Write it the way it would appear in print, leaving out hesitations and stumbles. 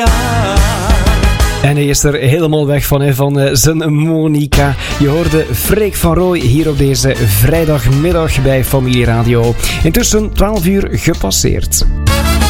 En hij is er helemaal weg van zijn Monica. Je hoorde Freek van Rooij hier op deze vrijdagmiddag bij Familie Radio. Intussen 12 uur gepasseerd.